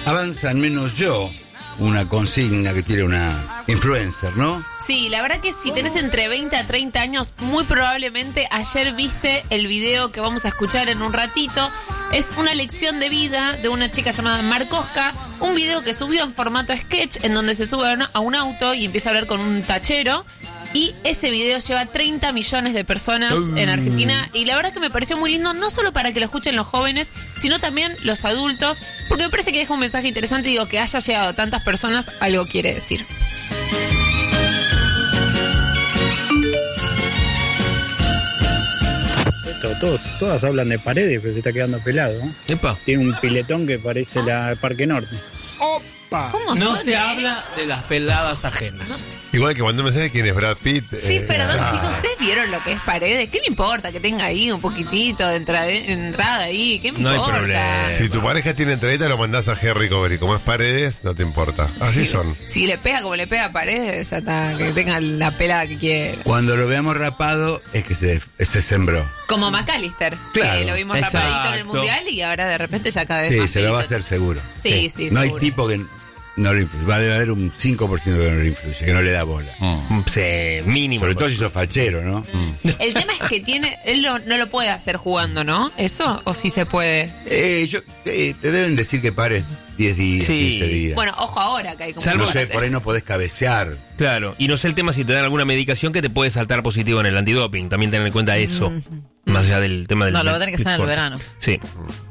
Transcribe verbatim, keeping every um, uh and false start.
avanzan menos yo, una consigna que tiene una influencer, ¿no? Sí, la verdad que si tenés entre veinte a treinta años, muy probablemente ayer viste el video que vamos a escuchar en un ratito. Es una lección de vida de una chica llamada Marcosca, un video que subió en formato sketch, en donde se sube a un auto y empieza a hablar con un tachero. Y ese video lleva treinta millones de personas en Argentina. Y la verdad que me pareció muy lindo, no solo para que lo escuchen los jóvenes, sino también los adultos, porque me parece que deja un mensaje interesante y digo, que haya llegado a tantas personas, algo quiere decir. Todos, todas hablan de Paredes, pero se está quedando pelado, ¿no? Epa. Tiene un piletón que parece la Parque Norte. ¿Cómo No son, se eh? habla de las peladas ajenas. Igual que mandó un mensaje quién es Brad Pitt. Sí, eh, perdón, ah. chicos, ¿ustedes vieron lo que es Paredes? ¿Qué me importa que tenga ahí un poquitito de entrada, entrada ahí? ¿Qué me No hay importa? problema. Si tu pareja tiene entradita, lo mandás a Hair Recovery. Como es Paredes, no te importa. Así Sí. son. Si le pega como le pega a Paredes, ya está, que tenga la pelada que quiera. Cuando lo veamos rapado, es que se, se sembró. Como McAllister, Claro. que lo vimos Exacto. rapadito en el Mundial y ahora de repente ya cada vez Sí, más se lo va a pelito. hacer seguro. Sí, sí, No hay seguro. tipo que no le influye. Va a haber un cinco por ciento que no le influye, que no le da bola. Sí, mínimo. Sobre todo si sos fachero, ¿no? El tema es que tiene, él lo- no lo puede hacer jugando, ¿no? ¿Eso? ¿O sí se puede? Eh, yo, eh, te deben decir que pares diez días, Sí. quince días. Bueno, ojo ahora que hay como... Salvo- no sé, por ahí no podés cabecear. Claro, y no sé el tema si te dan alguna medicación que te puede saltar positivo en el antidoping. También tener en cuenta eso. Más allá del tema del... No, lo va a del tener que hacer en el Pittsburgh. verano. Sí.